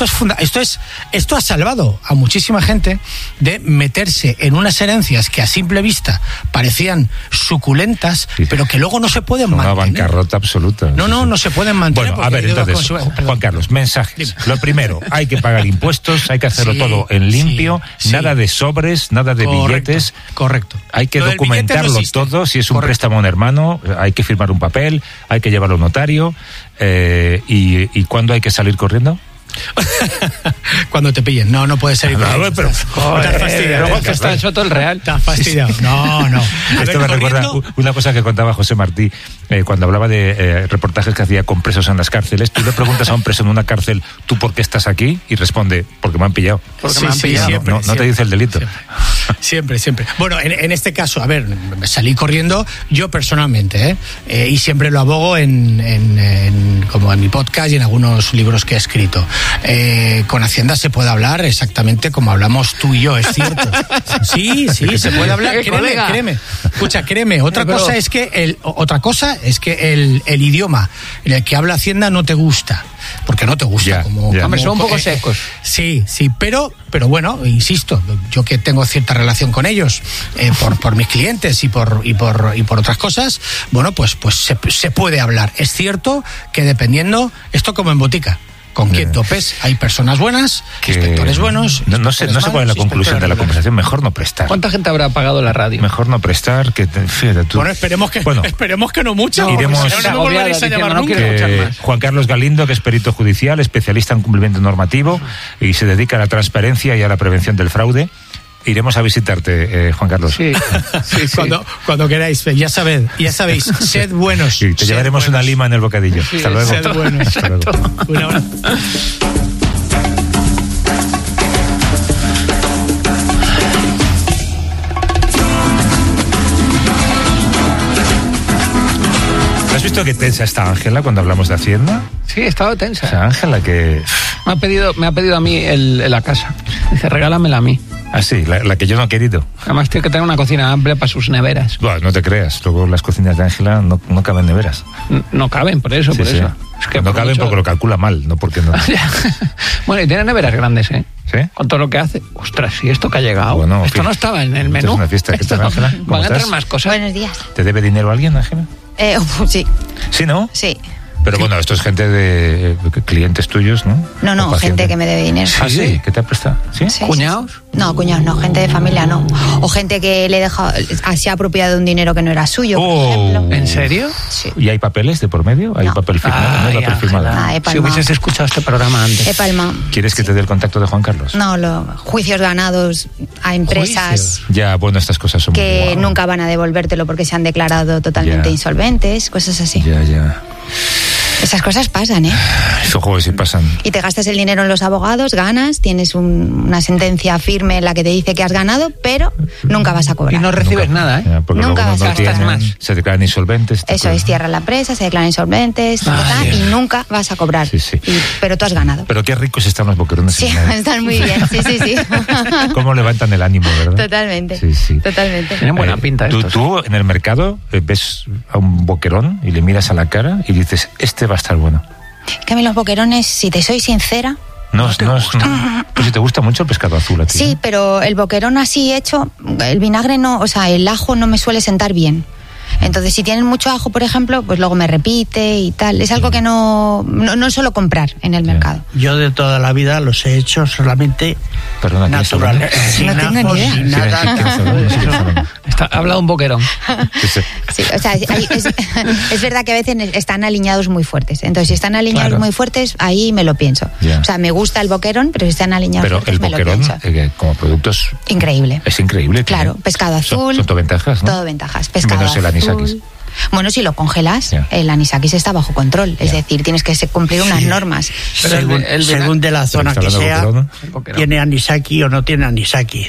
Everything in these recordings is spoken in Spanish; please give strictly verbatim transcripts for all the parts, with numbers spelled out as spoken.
es funda- esto es esto ha salvado a muchísima gente de meterse en unas herencias que a simple vista parecían suculentas, sí, pero que luego no se pueden Una mantener. Una bancarrota absoluta. No, no, no se pueden mantener. Bueno, a ver, entonces, Juan Carlos, mensajes. Dime. Lo primero, hay que pagar impuestos, hay que hacerlo sí, todo en limpio, sí, sí. nada de sobres, nada de correcto, billetes. Correcto. Hay que Lo documentarlo no todo, si es un correcto. préstamo a un hermano, hay que firmar un papel, hay que llevarlo a un notario, eh, y, ¿y cuándo hay que salir corriendo? Cuando te pillen. No, no puede ser. No, no, pero joder, luego que está eso todo el real. Está fastidiado. No, no. A Esto ver, me corriendo... recuerda una cosa que contaba José Martí eh, cuando hablaba de eh, reportajes que hacía con presos en las cárceles. Tú le preguntas a un preso en una cárcel, ¿tú por qué estás aquí? Y responde, porque me han pillado. Porque sí, me han sí, pillado. Siempre, no, no siempre, te dice el delito. Siempre, siempre. siempre. Bueno, en, en este caso, a ver, salí corriendo yo personalmente, ¿eh? Eh, y siempre lo abogo en, en, en, como en mi podcast y en algunos libros que he escrito. Eh, con Hacienda se puede hablar exactamente como hablamos tú y yo, es cierto. Sí, sí, se puede hablar. Créeme, colega. créeme. Escucha, créeme. Otra Pero... cosa es que el, otra cosa es que el, el idioma en el que habla Hacienda no te gusta, porque no te gusta. Ya, como, ya. como, son un poco eh, secos. Sí, sí, pero, pero bueno, insisto, yo que tengo cierta relación con ellos eh, por, por mis clientes y por y por y por otras cosas, bueno, pues pues se, se puede hablar. Es cierto que dependiendo, esto como en botica. Con quien topes, hay personas buenas, que inspectores buenos. No, no sé, no sé cuál es la conclusión de la conversación. Mejor no prestar. ¿Cuánta gente habrá pagado la radio? Mejor no prestar, que te, fíjate tú. Bueno, esperemos que, bueno, esperemos que no mucho. No, iremos, no me volveréis a llamar no nunca. Que Juan Carlos Galindo, que es perito judicial, especialista en cumplimiento normativo y se dedica a la transparencia y a la prevención del fraude. Iremos a visitarte, eh, Juan Carlos. Sí, sí, sí. Cuando, cuando queráis, ya sabed, ya sabéis, sed buenos. Sí, te sed llevaremos buenos. una lima en el bocadillo. Sí, Hasta luego. Sed buenos. Hasta luego. Un abrazo. ¿Has visto qué tensa está Ángela cuando hablamos de Hacienda? Sí, he estado tensa. O sea, Ángela que... Me ha pedido, me ha pedido a mí el, la casa. Dice, regálamela a mí. Ah, sí, la, la que yo no he querido. Además tiene que tener una cocina amplia para sus neveras. Bueno, no te creas, luego las cocinas de Ángela no, no caben neveras. No, no caben, por eso, sí, por sí. eso. Es que no por caben mucho... porque lo calcula mal, no porque no. Bueno, y tiene neveras grandes, ¿eh? ¿Sí? Con todo lo que hace. Ostras, ¿y esto que ha llegado? Bueno, esto fin. no estaba en el menú. Esto es una fiesta. ¿Qué tal, no... Ángela? ¿Cómo Van a estás? entrar más cosas. Buenos días. ¿Te debe dinero alguien, Ángela? Eh, sí. ¿Sí, no? Sí. Pero bueno, esto es gente de eh, clientes tuyos, ¿no? No, no, gente que me debe dinero. ¿Ah, sí? ¿Qué te ha prestado? ¿Sí? Sí, ¿Cuñados? sí, sí. No, cuñados no, gente de familia no. O gente que le he dejado, se ha apropiado de un dinero que no era suyo, por Oh. ejemplo. ¿En serio? Sí. ¿Y hay papeles de por medio? ¿Hay No. papel firmado? Ay, ¿No hay papel Ángela. firmado? Ah, he Si palmado. hubieses escuchado este programa antes. He palmado. ¿Quieres que te dé el contacto de Juan Carlos? No, los juicios ganados a empresas ¿Juicios? Ya, bueno, estas cosas son que muy... nunca van a devolvértelo porque se han declarado totalmente Ya. insolventes, cosas así. Ya, ya. Esas cosas pasan, ¿eh? Estos juegos sí pasan. Y te gastas el dinero en los abogados, ganas, tienes un- una sentencia firme en la que te dice que has ganado, pero nunca vas a cobrar. Y no recibes Nunca. nada, ¿eh? Ya, porque Nunca luego vas no a lo gastar tienen, más. se declaran insolventes. estas Eso es, cosas. cierran la empresa, se declaran insolventes, ta, ta, ta, Vaya. y nunca vas a cobrar. Sí, sí. Y- pero tú has ganado. Pero qué ricos están los boquerones. Sí, en la- están muy bien, sí, sí, sí. Cómo levantan el ánimo, ¿verdad? Totalmente. Sí, sí. Totalmente. Tienen buena Eh, pinta tú, estos. tú en el mercado eh, ves a un boquerón y le miras a la cara y dices, este va a estar bueno. Que a mí los boquerones, si te soy sincera, No, no, no, no. Pues si te gusta mucho el pescado azul a ti. sí, ¿no? pero el boquerón así hecho, el vinagre no, o sea, el ajo no me suele sentar bien. Entonces, si tienen mucho ajo, por ejemplo, pues luego me repite y tal. Es algo que no, no, no suelo comprar en el Ya. mercado. Yo de toda la vida los he hecho solamente Perdona, ¿quién está hablando? naturales, sin No tengo ni ajos, idea. sin Sí, nada. ¿quién está hablando? Sí, ¿quién está hablando? Está, ha hablado un boquerón. Sí, sí. Sí, o sea, hay- es, es verdad que a veces están alineados muy fuertes. Entonces, si están alineados Claro. muy fuertes, ahí me lo pienso. Ya. O sea, me gusta el boquerón, pero si están alineados Pero fuertes, el me lo boquerón, pienso. eh, como producto, es, Increíble. es increíble. Claro, tiene- pescado son- azul. Son, todo ventajas, ¿no? Todo ventajas. Pescado Menos el azul. anisakis. Bueno, si lo congelas, Ya. el anisakis está bajo control. Es Ya. decir, tienes que se- cumplir unas normas. Pero el- según, el- según de la zona está que hablando de sea, boquerón, El boquerón. tiene anisaki o no tiene anisaki.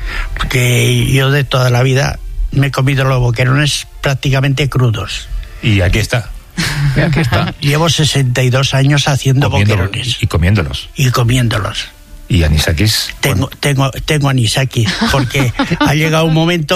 Porque yo de toda la vida me he comido los boquerones prácticamente crudos. Y aquí está. Y aquí está. Llevo sesenta y dos años haciendo Comiéndolo- boquerones y comiéndolos. y comiéndolos. Y anisakis. Tengo, tengo, tengo anisaki, porque ha llegado un momento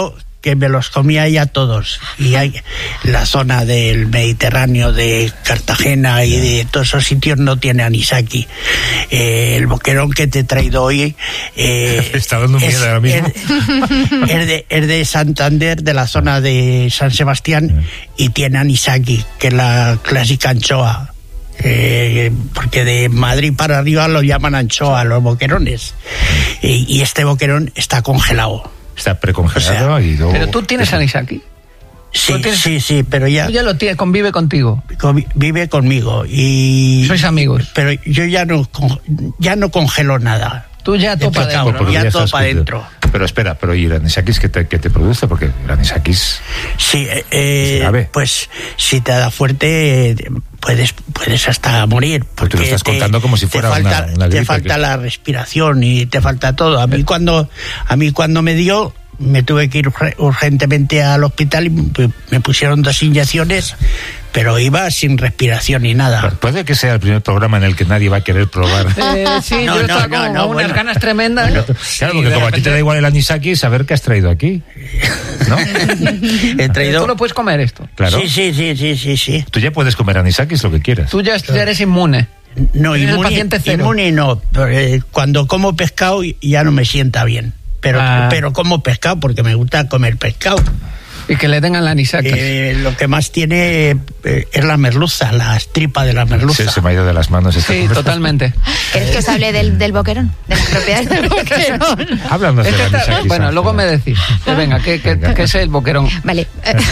que me los comía ya todos. Y hay la zona del Mediterráneo, de Cartagena y de todos esos sitios no tiene anisaki. Eh, el boquerón que te he traído hoy eh, está dando miedo ahora mismo. Es, es, de, es de Santander, de la zona de San Sebastián, y tiene anisaki, que es la clásica anchoa. Eh, porque de Madrid para arriba lo llaman anchoa, los boquerones. Y, y este boquerón está congelado. Está precongelado, o sea, y luego... Pero tú tienes anisaki. Sí, tienes... sí, sí, pero ya... Tú ya lo tienes, convive contigo. Convi- vive conmigo y... Sois amigos. Pero yo ya no, con- ya no congelo nada. Tú ya topa He tocado, dentro, ¿no? ya estás topa cuidado. dentro. Pero espera, pero ¿y el anisakis qué te, qué te produce? Porque el anisakis... Sí, eh, eh, grave. pues si te da fuerte eh, puedes puedes hasta morir. Pues tú lo porque estás te- contando como si te fuera falta, una- una te gripe falta que- la respiración y te falta todo. A mí cuando a mí cuando me dio me tuve que ir urge- urgentemente al hospital y me me pusieron dos inyecciones, pero iba sin respiración ni nada. Puede que sea el primer programa en el que nadie va a querer probar. Eh, sí, No, yo no, estaba no, con no, unas bueno. ganas tremendas. Claro, porque de como a ti te repente- da igual el anisakis, saber qué has traído aquí. ¿No? He Tú traído... lo puedes comer esto. Claro. Sí, sí, sí, sí, sí, sí. Tú ya puedes comer anisakis lo que quieras. Tú ya eres inmune. No, Eres el inmune, paciente cero. inmune no. Pero, eh, cuando como pescado ya no me sienta bien. Pero, Ah. pero como pescado porque me gusta comer pescado. Y que le tengan la anisaki. Eh, lo que más tiene eh, es la merluza, las tripas de la merluza. Se, se me ha ido de las manos esta Sí, conversación. totalmente. ¿Queréis que os hable del, del boquerón? De las propiedades del boquerón. Háblanos Este del está- anisakis. bueno, luego me Ángela. decís. Eh, Venga, ¿qué, qué, Venga. qué es el boquerón? Vale.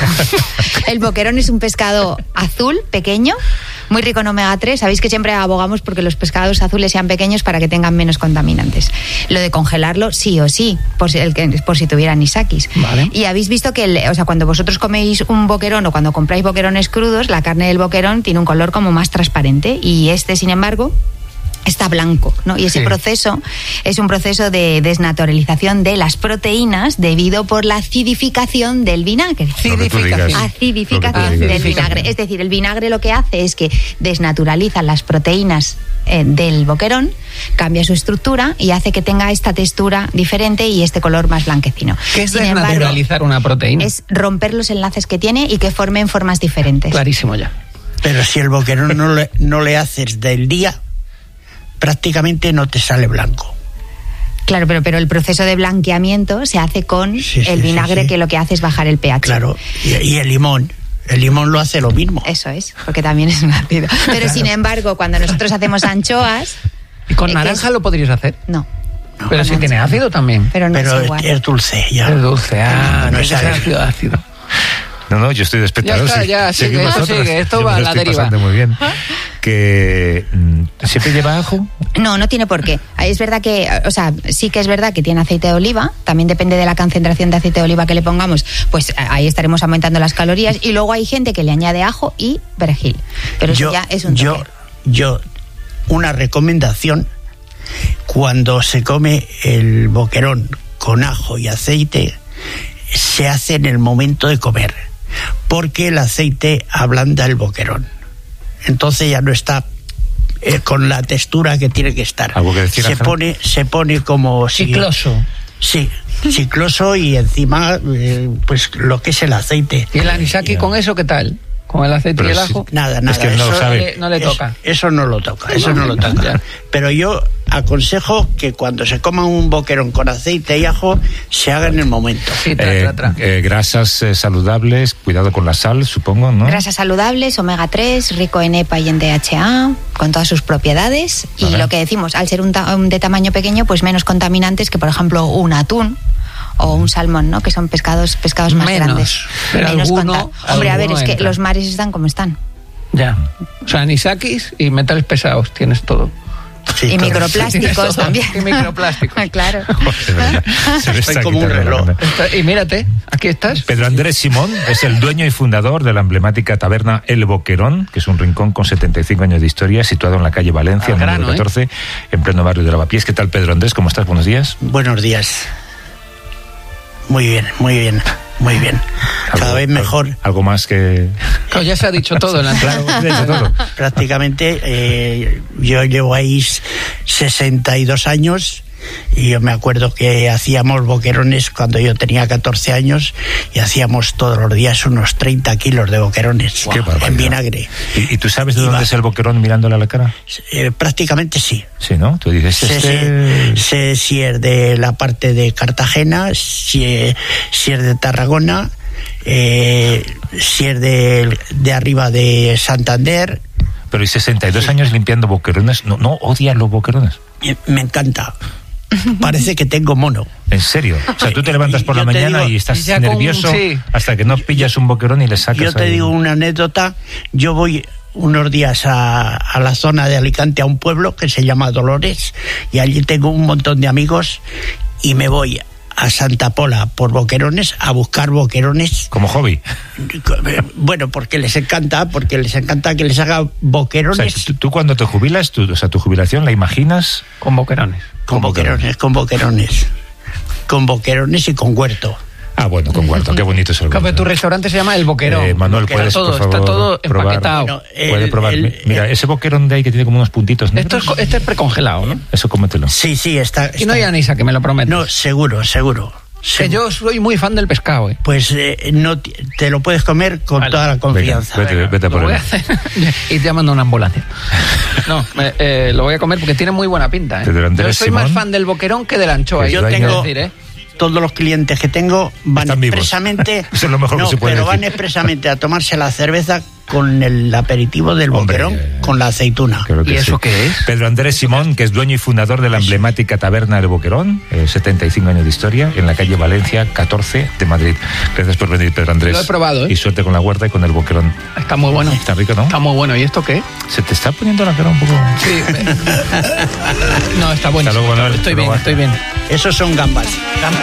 El boquerón es un pescado azul, pequeño, muy rico en omega tres. Sabéis que siempre abogamos porque los pescados azules sean pequeños para que tengan menos contaminantes. Lo de congelarlo, sí o sí, por si, el que- por si tuvieran anisakis. Vale. Y habéis visto que, el- o sea, cuando vosotros coméis un boquerón o cuando compráis boquerones crudos, la carne del boquerón tiene un color como más transparente y este, sin embargo, está blanco, ¿no? Y ese Sí. proceso es un proceso de desnaturalización de las proteínas debido por la acidificación del vinagre. Lo que tú digas. Acidificación. Acidificación Lo que tú digas. del vinagre. Es decir, el vinagre lo que hace es que desnaturaliza las proteínas eh, del boquerón, cambia su estructura y hace que tenga esta textura diferente y este color más blanquecino. ¿Qué es Sin embargo, desnaturalizar una proteína? es romper los enlaces que tiene y que formen formas diferentes. Clarísimo ya. Pero si el boquerón no le, no le haces del día, prácticamente no te sale blanco. Claro, pero, pero el proceso de blanqueamiento se hace con Sí, sí, el sí, vinagre sí. que lo que hace es bajar el pH. Claro. Y, y el limón. El limón lo hace lo mismo. Eso es, porque también es un ácido. Pero sin embargo, cuando nosotros hacemos anchoas... ¿Y con eh, que naranja es- lo podrías hacer? No. Pero con si tiene anchoa. ácido también. Pero no Pero es igual. es dulce ya. Es dulce. Ah, No no es es ácido. ácido, ácido. No, no, yo estoy de espectador. Ya está, sí. ya, sigue, Seguimos esto nosotros. sigue, esto Yo me va a lo la estoy deriva. pasando muy bien. Que mm, siempre lleva ajo. No, no tiene por qué. Es verdad que, o sea, sí que es verdad que tiene aceite de oliva, también depende de la concentración de aceite de oliva que le pongamos, pues ahí estaremos aumentando las calorías. Y luego hay gente que le añade ajo y perejil. Pero eso yo, ya es un yo, toque. yo, una recomendación, cuando se come el boquerón con ajo y aceite, se hace en el momento de comer, porque el aceite ablanda el boquerón. Entonces ya no está eh, con la textura que tiene que estar. ¿Algo que decir, se Ángela? pone, se pone como si- Chicloso. Sí, chicloso y encima eh, pues lo que es el aceite. ¿Y el anisaki con eso qué tal? ¿Con el aceite Pero y el sí. ajo? Nada, Es nada. que no lo eso, sabe. Eh, no le eso- toca. Eso no lo toca, eso no lo Ya. toca. Pero yo aconsejo que cuando se coma un boquerón con aceite y ajo, se haga en el momento. Sí, tra, Eh, tra, tra. eh, grasas eh, saludables, cuidado con la sal, supongo, ¿no? Grasas saludables, omega tres, rico en E P A y en D H A, con todas sus propiedades. Y Vale. lo que decimos, al ser un, ta- un de tamaño pequeño, pues menos contaminantes que, por ejemplo, un atún o un salmón, ¿no? Que son pescados pescados más Menos, grandes. pero Menos alguno- conta- Hombre, a ver, alguno es que entra. los mares están como están. Ya. O sea, anisakis y metales pesados, tienes todo. Sí, y todo. microplásticos Todo. también. Y microplásticos. Claro. Joder, verdad. Se me Estoy está como un quitando la reloj. gana. Está- y mírate, aquí estás. Pedro Andrés Simón es el dueño y fundador de la emblemática taberna El Boquerón, que es un rincón con setenta y cinco años de historia, situado en la calle Valencia, Al número grano, ¿eh? catorce, en pleno barrio de Lavapiés. ¿Qué tal, Pedro Andrés? ¿Cómo estás? Buenos días. Buenos días. Muy bien, muy bien, muy bien. Cada Algo- vez mejor. Algo más que... Claro, ya se ha dicho todo en la Claro, entrada. de hecho, todo. Prácticamente eh, yo llevo ahí sesenta y dos años Y yo me acuerdo que hacíamos boquerones cuando yo tenía catorce años y hacíamos todos los días unos treinta kilos de boquerones Qué barbaridad. en vinagre. ¿Y, y tú sabes de Y dónde va- es el boquerón mirándole a la cara? Eh, prácticamente sí. Sí, ¿no? Tú dices, Sé, este... sé- sé si es de la parte de Cartagena, si es, si es de Tarragona, eh, si es de, de arriba de Santander. Pero y sesenta y dos años limpiando boquerones, ¿no, no odias los boquerones? Eh, Me encanta. Parece que tengo mono. ¿En serio? O sea, tú te levantas por Yo la te mañana digo, y estás ya con- nervioso sí. hasta que no pillas un boquerón y le sacas. Yo te ahí. digo una anécdota. Yo voy unos días a, a la zona de Alicante, a un pueblo que se llama Dolores, y allí tengo un montón de amigos y me voy a Santa Pola por boquerones, a buscar boquerones. Como hobby. Bueno, porque les encanta, porque les encanta que les haga O sea, boquerones. tú, tú cuando te jubilas, tú, o sea, tu jubilación la imaginas Con boquerones. Con boquerones, con boquerones. Con boquerones y con huerto. Ah, bueno, con huerto, qué bonito es el Claro, huerto. pero tu restaurante se llama El Boquerón. Eh, Manuel, Está puedes, todo, por favor, está todo probar. empaquetado. Bueno, Puede el- probar. el- Mira, el- ese boquerón de ahí que tiene como unos puntitos Esto negros. es, co- este es precongelado, ¿no? Eso cómetelo. Sí, sí, está. Y no hay está- anisa, que me lo prometo. No, seguro, seguro. que seguro. yo soy muy fan del pescado, ¿eh? Pues eh, no te, te lo puedes comer con Vale. toda la confianza. Venga, vete, vete a Lo por voy él. a hacer y te llamando a una ambulancia. No, me- eh, lo voy a comer porque tiene muy buena pinta, ¿eh? Pedro Yo Andrés soy más Simón. fan del boquerón que de la anchoa. Que Yo yo tengo tengo- que decir, ¿eh? Todos los clientes que tengo van Están vivos. expresamente. Eso es lo mejor que no, se puede pero van decir. expresamente a tomarse la cerveza con el aperitivo del Hombre, boquerón, eh, con la aceituna. Creo que ¿Y eso sí. qué es? Pedro Andrés Simón, que es dueño y fundador de la emblemática taberna del Boquerón, eh, setenta y cinco años de historia, en la calle Valencia, catorce de Madrid. Gracias por venir, Pedro Andrés. Lo he probado, ¿eh? Y suerte con la huerta y con el Boquerón. Está muy bueno. Está rico, ¿no? Está muy bueno. ¿Y esto qué? Se te está poniendo la cara un poco... Sí. No, está bueno. Hasta luego, Manuel. Estoy Hasta bien, luego. estoy bien. Esos son gambas. Gambas.